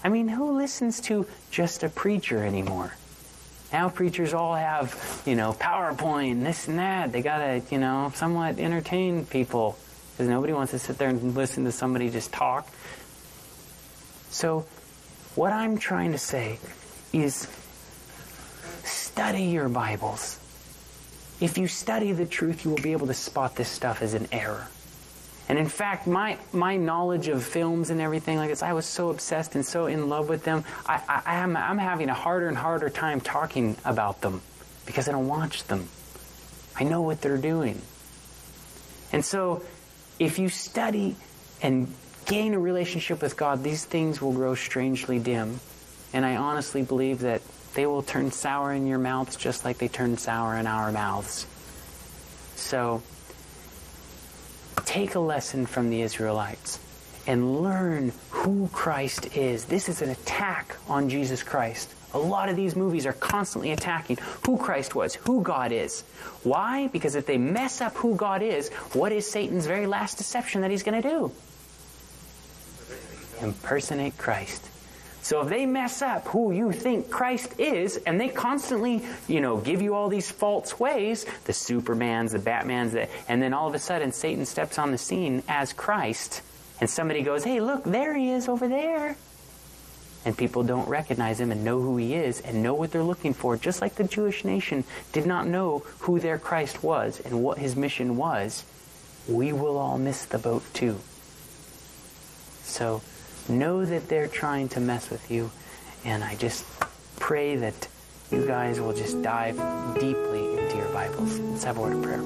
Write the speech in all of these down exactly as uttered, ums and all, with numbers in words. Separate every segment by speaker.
Speaker 1: I mean, who listens to just a preacher anymore? Now preachers all have, you know, PowerPoint, and this and that. They got to, you know, somewhat entertain people because nobody wants to sit there and listen to somebody just talk. So what I'm trying to say is study your Bibles. If you study the truth, you will be able to spot this stuff as an error. And in fact, my, my knowledge of films and everything like this, I was so obsessed and so in love with them, I, I, I am, I'm having a harder and harder time talking about them because I don't watch them. I know what they're doing. And so, if you study and gain a relationship with God, these things will grow strangely dim. And I honestly believe that they will turn sour in your mouths just like they turn sour in our mouths. So, take a lesson from the Israelites and learn who Christ is. This is an attack on Jesus Christ. A lot of these movies are constantly attacking who Christ was, who God is. Why? Because if they mess up who God is, what is Satan's very last deception that he's going to do? Impersonate Christ. So if they mess up who you think Christ is, and they constantly, you know, give you all these false ways, the Supermans, the Batmans, the, and then all of a sudden Satan steps on the scene as Christ, and somebody goes, hey, look, there he is over there. And people don't recognize him and know who he is and know what they're looking for, just like the Jewish nation did not know who their Christ was and what his mission was. We will all miss the boat too. So know that they're trying to mess with you, and I just pray that you guys will just dive deeply into your Bibles. Let's have a word of prayer.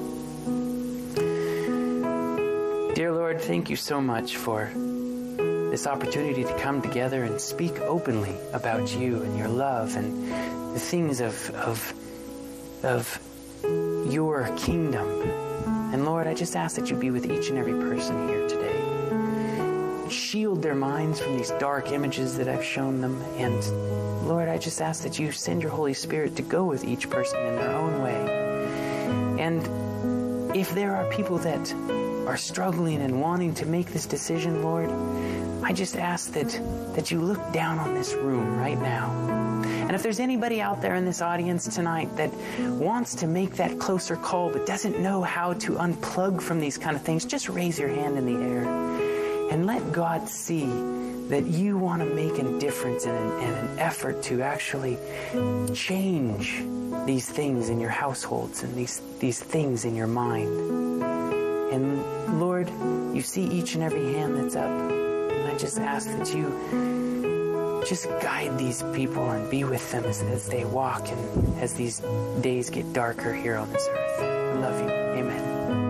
Speaker 1: Dear Lord, thank you so much for this opportunity to come together and speak openly about you and your love and the things of, of, of your kingdom. And Lord, I just ask that you be with each and every person here today. Shield their minds from these dark images that I've shown them. And Lord, I just ask that you send your Holy Spirit to go with each person in their own way. And if there are people that are struggling and wanting to make this decision, Lord, I just ask that, that you look down on this room right now. And if there's anybody out there in this audience tonight that wants to make that closer call but doesn't know how to unplug from these kind of things, just raise your hand in the air and let God see that you want to make a difference and an, and an effort to actually change these things in your households and these, these things in your mind. And Lord, you see each and every hand that's up. And I just ask that you just guide these people and be with them as, as they walk and as these days get darker here on this earth. I love you. Amen.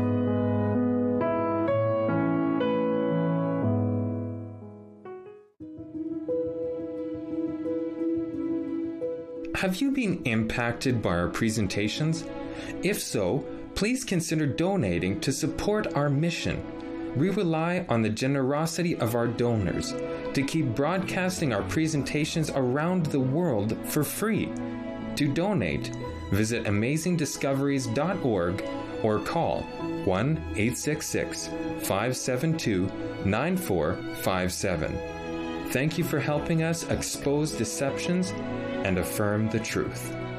Speaker 2: Have you been impacted by our presentations? If so, please consider donating to support our mission. We rely on the generosity of our donors to keep broadcasting our presentations around the world for free. To donate, visit amazing discoveries dot org or call one eight six six, five seven two, nine four five seven. Thank you for helping us expose deceptions and affirm the truth.